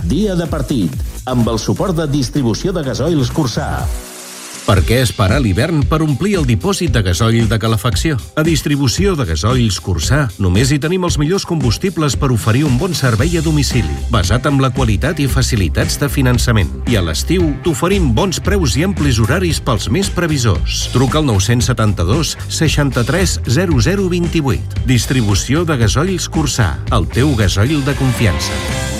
Dia de partit, amb el suport de distribució de gasoils Cursà. Per què esperar l'hivern per omplir el dipòsit de gasoil de calefacció? A distribució de gasoils Cursà només hi tenim els millors combustibles per oferir un bon servei a domicili, basat en la qualitat i facilitats de finançament. I a l'estiu t'oferim bons preus i amplis horaris pels més previsors. Truca al 972 63 0028. Distribució de gasoils Cursà, el teu gasoil de confiança.